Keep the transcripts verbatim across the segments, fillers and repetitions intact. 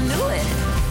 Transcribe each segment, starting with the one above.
knew it.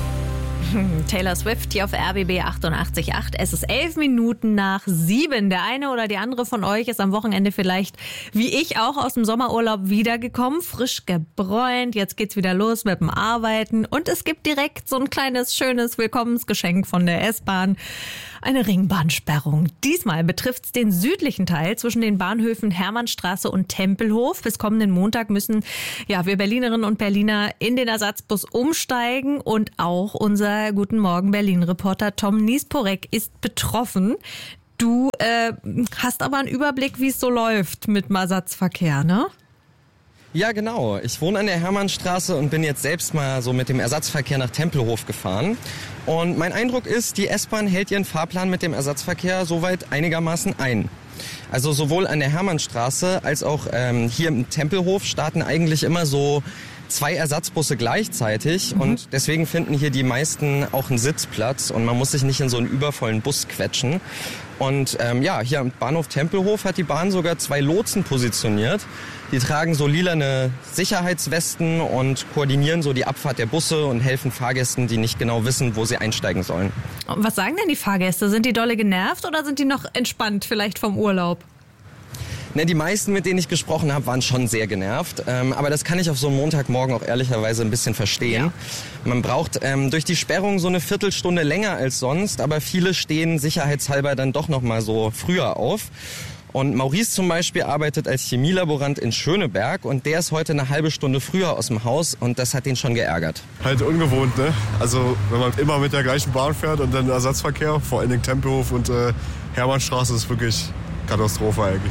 Taylor Swift hier auf R B B achtundachtzig Komma acht. Es ist elf Minuten nach sieben. Der eine oder die andere von euch ist am Wochenende vielleicht, wie ich auch, aus dem Sommerurlaub wiedergekommen, frisch gebräunt. Jetzt geht's wieder los mit dem Arbeiten und es gibt direkt so ein kleines, schönes Willkommensgeschenk von der S-Bahn. Eine Ringbahnsperrung. Diesmal betrifft's den südlichen Teil zwischen den Bahnhöfen Hermannstraße und Tempelhof. Bis kommenden Montag müssen ja wir Berlinerinnen und Berliner in den Ersatzbus umsteigen und auch unser Guten Morgen Berlin-Reporter Tom Niesporek ist betroffen. Du äh, hast aber einen Überblick, wie es so läuft mit dem Ersatzverkehr, ne? Ja, genau. Ich wohne an der Hermannstraße und bin jetzt selbst mal so mit dem Ersatzverkehr nach Tempelhof gefahren. Und mein Eindruck ist, die S-Bahn hält ihren Fahrplan mit dem Ersatzverkehr soweit einigermaßen ein. Also sowohl an der Hermannstraße als auch ähm, hier im Tempelhof starten eigentlich immer so zwei Ersatzbusse gleichzeitig mhm. und deswegen finden hier die meisten auch einen Sitzplatz und man muss sich nicht in so einen übervollen Bus quetschen. Und ähm, ja, hier am Bahnhof Tempelhof hat die Bahn sogar zwei Lotsen positioniert. Die tragen so lilane Sicherheitswesten und koordinieren so die Abfahrt der Busse und helfen Fahrgästen, die nicht genau wissen, wo sie einsteigen sollen. Was sagen denn die Fahrgäste? Sind die dolle genervt oder sind die noch entspannt vielleicht vom Urlaub? Ne, die meisten, mit denen ich gesprochen habe, waren schon sehr genervt. Ähm, aber das kann ich auf so einem Montagmorgen auch ehrlicherweise ein bisschen verstehen. Ja. Man braucht ähm, durch die Sperrung so eine Viertelstunde länger als sonst, aber viele stehen sicherheitshalber dann doch noch mal so früher auf. Und Maurice zum Beispiel arbeitet als Chemielaborant in Schöneberg und der ist heute eine halbe Stunde früher aus dem Haus und das hat ihn schon geärgert. Halt ungewohnt, ne? Also wenn man immer mit der gleichen Bahn fährt und dann Ersatzverkehr, vor allen Dingen Tempelhof und äh, Hermannstraße, ist wirklich Katastrophe eigentlich.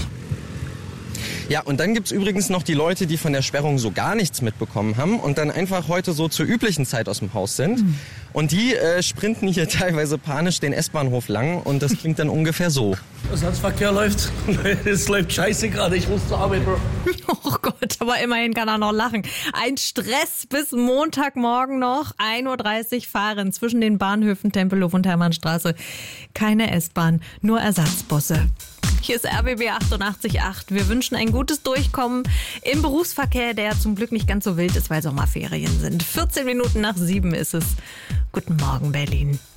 Ja, und dann gibt's übrigens noch die Leute, die von der Sperrung so gar nichts mitbekommen haben und dann einfach heute so zur üblichen Zeit aus dem Haus sind. Mhm. Und die äh, sprinten hier teilweise panisch den S-Bahnhof lang und das klingt dann ungefähr so. Ersatzverkehr läuft, es läuft scheiße gerade, ich muss zur Arbeit, Bro. Oh Gott, aber immerhin kann er noch lachen. Ein Stress bis Montagmorgen noch, ein Uhr dreißig fahren zwischen den Bahnhöfen Tempelhof und Hermannstraße. Keine S-Bahn, nur Ersatzbusse. Hier ist R B B achtundachtzig Komma acht. Wir wünschen ein gutes Durchkommen im Berufsverkehr, der zum Glück nicht ganz so wild ist, weil Sommerferien sind. vierzehn Minuten nach sieben ist es. Guten Morgen, Berlin.